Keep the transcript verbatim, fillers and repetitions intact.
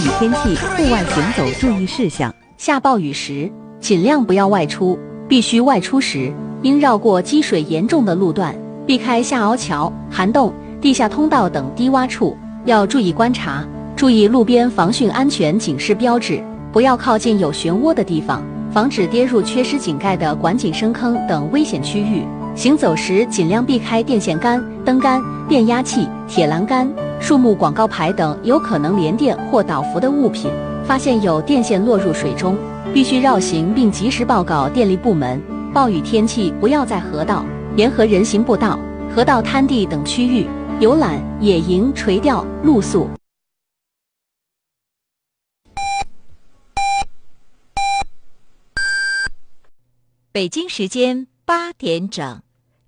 雨天气户外行走注意事项：下暴雨时，尽量不要外出；必须外出时，应绕过积水严重的路段，避开下凹桥、涵洞、地下通道等低洼处。要注意观察，注意路边防汛安全警示标志，不要靠近有漩涡的地方，防止跌入缺失井盖的管井深坑等危险区域。行走时尽量避开电线杆、灯杆、电压器、铁栏杆、树木广告牌等有可能连电或倒伏的物品。发现有电线落入水中，必须绕行并及时报告电力部门。暴雨天气不要在河道、沿河人行步道、河道滩地等区域游览、野营、垂钓、露宿。 北京时间八点整。